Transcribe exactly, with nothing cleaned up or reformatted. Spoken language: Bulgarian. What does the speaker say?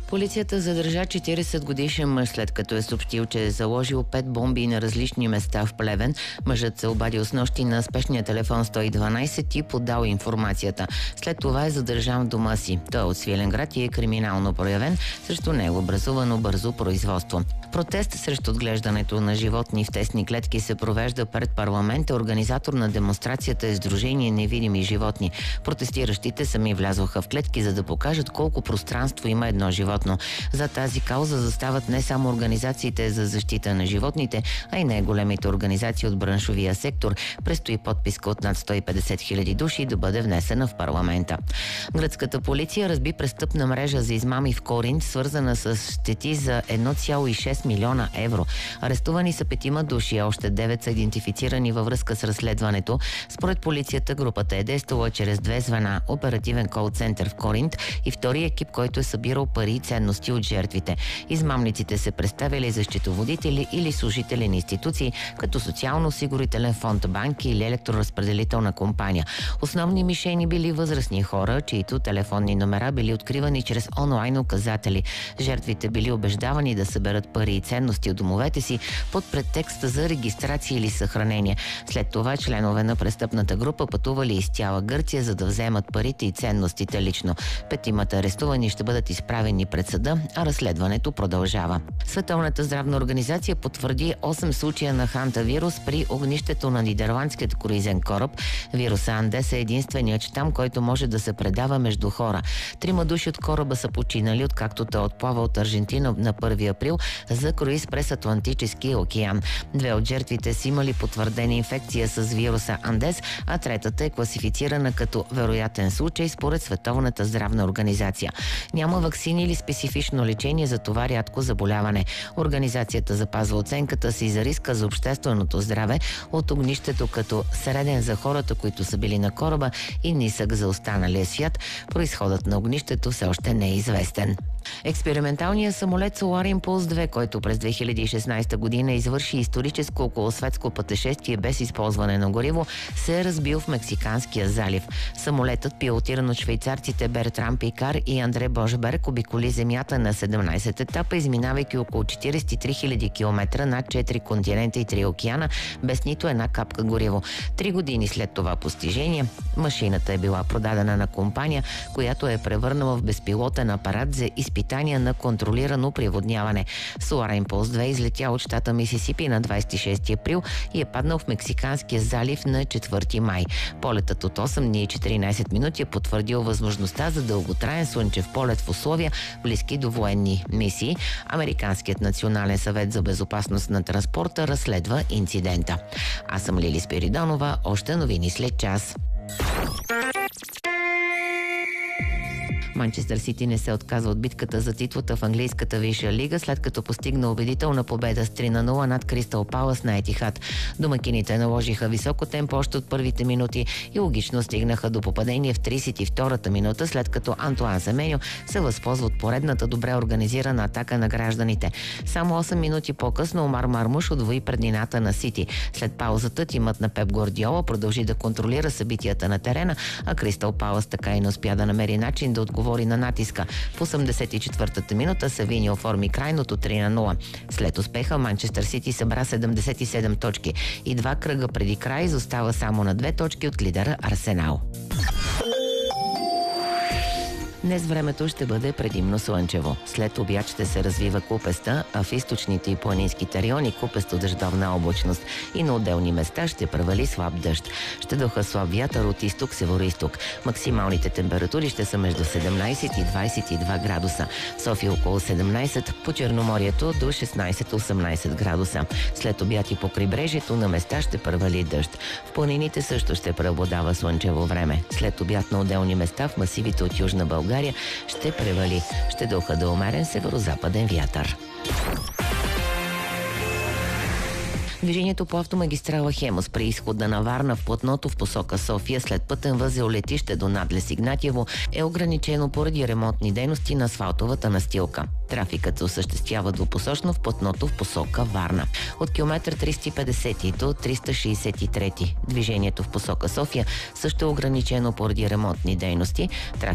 Полицията задържа четиридесет годишен мъж, след като е съобщил, че е заложил пет бомби на различни места в Плевен. Мъжът се обадил снощи на спешния телефон сто и дванайсет и подал информацията. След това е задържан в дома си. Той е от Свиленград и е криминално проявен. Срещу него образувано бързо производство. Протест срещу отглеждането на животни в тесни клетки се провежда пред парламента. Организатор на демонстрацията е Сдружение Невидими животни. Протестиращите сами влязоха в клетки, за да покажат колко пространство има едно животно. За тази кауза застават не само организациите за защита на животните, а и най-големите организации от браншовия сектор. Престои подписка от над сто и петдесет хиляди души да бъде внесена в парламента. Гръцката полиция разби престъпна мрежа за измами в Коринт, свързана с щети за едно цяло и шест милиона евро. Арестувани са петима души, а още девет са идентифицирани във връзка с разследването. Според полицията групата е действала чрез две звена: оперативен кол-център в Коринт и втори екип, който е събирал пари и ценности от жертвите. Измамниците се представили за счетоводители или служители на институции, като социално-осигурителен фонд, банки или електроразпределителна компания. Основни мишени били възрастни хора, чието телефонни номера били откривани чрез онлайн указатели. Жертвите били убеждавани да съберат пари и ценности от домовете си под претекста за регистрация или съхранение. След това членове на престъпната група пътували из цяла Гърция, за да вземат парите и ценностите лично. Петимата арестувани ще бъдат изправени пред съда, а разследването продължава. Световната здравна организация потвърди осем случая на хантавирус при огнището на нидерландският круизен кораб. Вируса Андес е единственият щам, който може да се предава между хора. Трима души от кораба са починали, откакто той отплава от Аржентина на първи април за круиз през Атлантическия океан. Две от жертвите са имали потвърдена инфекция с вируса Андес, а третата е класифицирана като вероятен случай според Световната здравна организация. Няма ваксини или специфично лечение за това рядко заболяване. Организацията запазва оценката си за риска за общественото здраве от огнището като среден за хората, които са били на кораба, и нисък за останалия свят. Произходът на огнището все още не е известен. Експерименталният самолет Solar Impulse две, който през две хиляди и шестнайсета година извърши историческо околосветско пътешествие без използване на гориво, се е разбил в Мексиканския залив. Самолетът, пилотиран от швейцарците Бертран Пикар и Андре Божберг, обиколи Земята на седемнайсет етапа, изминавайки около четирийсет и три хиляди километра над четири континента и три океана, без нито една капка гориво. Три години след това постижение, машината е била продадена на компания, която е превърнала в безпилотен апарат за изпитания на контролирано приводняване. Solar Impulse две излетя от щата Мисисипи на двайсет и шести април и е паднал в Мексиканския залив на четвърти май. Полетът от осем дни и четиринайсет минути е потвърдил възможността за дълготраен слънчев полет в условия близки до военни мисии. Американският национален съвет за безопасност на транспорта разследва инцидента. Аз съм Лили Спиридонова. Още новини след час. Манчестър Сити не се отказва от битката за титлата в английската висша лига, след като постигна убедителна победа с три на нула над Кристал Палас на Етихад. Домакините наложиха високо темпо още от първите минути и логично стигнаха до попадение в трийсет и втората минута, след като Антуан Семеньо се възползва от поредната добре организирана атака на гражданите. Само осем минути по-късно Омар Мармуш удвои преднината на Сити. След паузата тимът на Пеп Гвардиола продължи да контролира събитията на терена, а Кристал Палас така и не успя да намери начин да отговори на натиска. В осемдесет и четвъртата минута Савиньо оформи крайното три на нула. След успеха Манчестър Сити събра седемдесет и седем точки и два кръга преди край изостава само на две точки от лидера Арсенал. Днес времето ще бъде предимно слънчево. След обяд ще се развива купеста, а в източните и планинските райони купесто дъждовна облачност и на отделни места ще превали слаб дъжд. Ще духа слаб вятър от изток североизток. Максималните температури ще са между седемнайсет и двайсет и два градуса. В София около седемнайсет, по Черноморието до шестнайсет-осемнайсет градуса. След обяд и по крайбрежието на места ще превали дъжд. В планините също ще преобладава слънчево време. След обяд на отделни места в масивите от Южна България ще превали. Ще духа до умерен северо-западен вятър. Движението по автомагистрала Хемус при изхода на Варна в платното в посока София след пътен възел летище до надлез Игнатиево е ограничено поради ремонтни дейности на асфалтовата настилка. Трафикът се осъществява двупосочно в платното в посока Варна. От километър триста и петдесет до триста шейсет и три движението в посока София също е ограничено поради ремонтни дейности.